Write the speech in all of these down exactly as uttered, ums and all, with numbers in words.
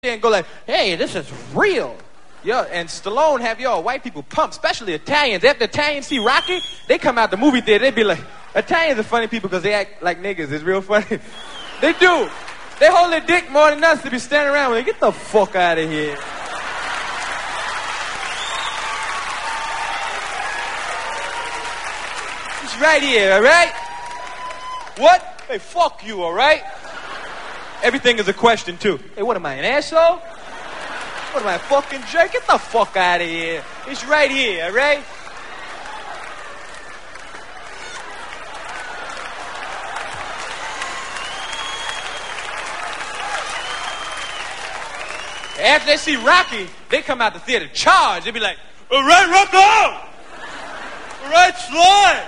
and go like, hey, this is real. Yo, and Stallone have y'all white people pumped, especially Italians. After Italians see Rocky, they come out the movie theater, they be like, Italians are funny people because they act like niggas. It's real funny. They do. They hold their dick more than us to be standing around with it. Get the fuck out of here. It's right here, all right? What? Hey, fuck you, all right? Everything is a question, too. Hey, what am I, an asshole? What am I, a fucking jerk? Get the fuck out of here. It's right here, all right? After they see Rocky, they come out the theater charged. They be like, all right, Rocco! All right, Sly!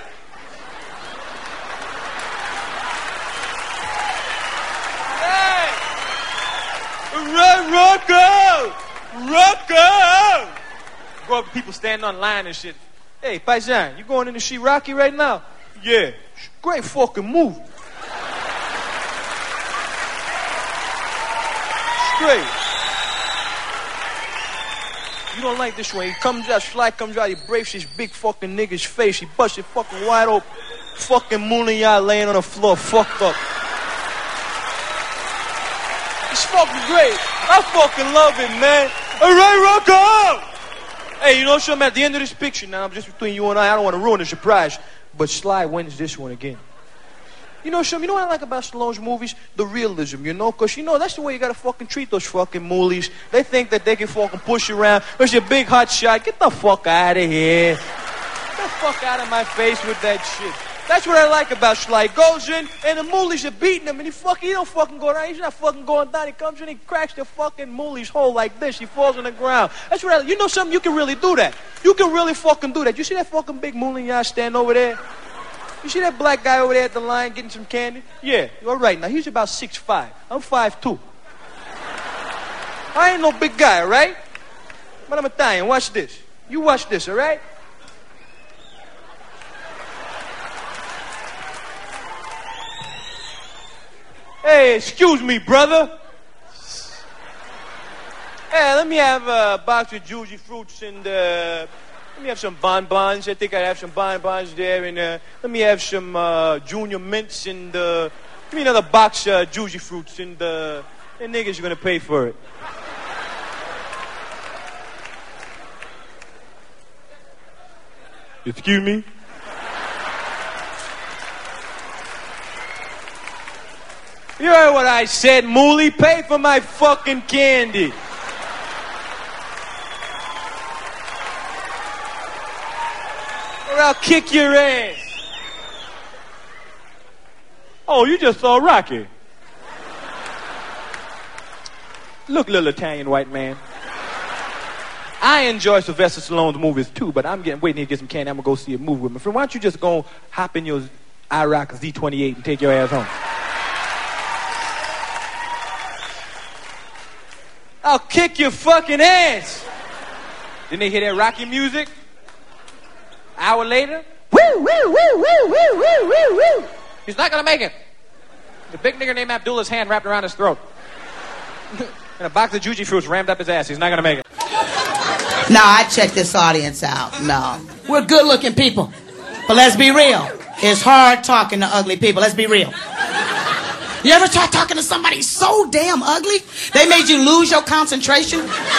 Run, Rocco! Rocco! Go up to people standing on line and shit. Hey, Paisan, you going in to see Rocky right now? Yeah. Great fucking movie. Straight. You don't like this one. He comes out, Sly comes out, he breaks his big fucking nigga's face. He busts it fucking wide open. Fucking Moonlight laying on the floor, fucked up. It's fucking great. I fucking love it, man. All right, Rocco! Hey, you know something? At the end of this picture, now, just between you and I, I don't want to ruin the surprise, but Sly wins this one again. You know something? You know what I like about Stallone's movies? The realism, you know? Because, you know, that's the way you got to fucking treat those fucking moolies. They think that they can fucking push you around. There's your big hot shot. Get the fuck out of here. Get the fuck out of my face with that shit. That's what I like about Sly. He goes in, and the moolies are beating him, and he fucking, he don't fucking go down. He's not fucking going down. He comes in, he cracks the fucking moolie's hole like this. He falls on the ground. That's what I like. You know something? You can really do that. You can really fucking do that. You see that fucking big moolie guy standing over there? You see that black guy over there at the line getting some candy? Yeah, all right. Now, he's about six five. I'm five two. I ain't no big guy, all right? But I'm Italian. Watch this. You watch this, all right? Hey, excuse me, brother. Hey, let me have a box of juicy fruits and, uh, let me have some bonbons. I think I have some bonbons there. And, uh, let me have some, uh, junior mints and, uh, give me another box of uh, juicy fruits and, uh, the niggas are gonna pay for it. Excuse me? You heard what I said, Moolie. Pay for my fucking candy. Or I'll kick your ass. Oh, you just saw Rocky. Look, little Italian white man. I enjoy Sylvester Stallone's movies too, but I'm getting waiting here to get some candy. I'm gonna go see a movie with my friend. Why don't you just go hop in your I ROC Z twenty-eight and take your ass home? I'll kick your fucking ass. Didn't they hear that Rocky music? Hour later, woo, woo, woo, woo, woo, woo, woo, woo. He's not gonna make it. The big nigger named Abdullah's hand wrapped around his throat. And a box of juicy fruits rammed up his ass. He's not gonna make it. No, I checked this audience out. No. We're good looking people. But let's be real. It's hard talking to ugly people. Let's be real. You ever try talking to somebody so damn ugly, they made you lose your concentration?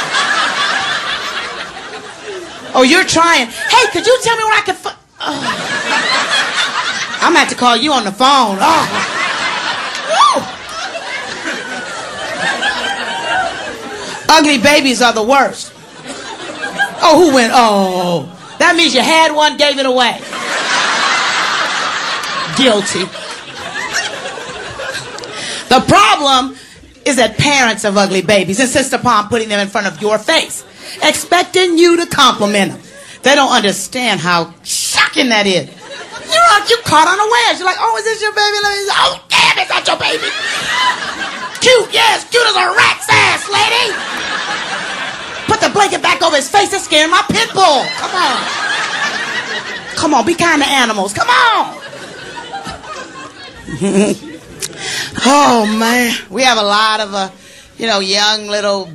Oh, you're trying. Hey, could you tell me where I can... Fu- oh. I'm going to have to call you on the phone. Oh. Ugly babies are the worst. Oh, who went? Oh. That means you had one, gave it away. Guilty. The problem is that parents of ugly babies insist upon putting them in front of your face, expecting you to compliment them. They don't understand how shocking that is. You're out, you caught unawares. You're like, oh, is this your baby? Oh, damn, is that your baby? Cute, yes, cute as a rat's ass, lady. Put the blanket back over his face. It's scaring my pit bull. Come on. Come on, be kind to animals. Come on. Oh, man. We have a lot of, uh, you you know, young little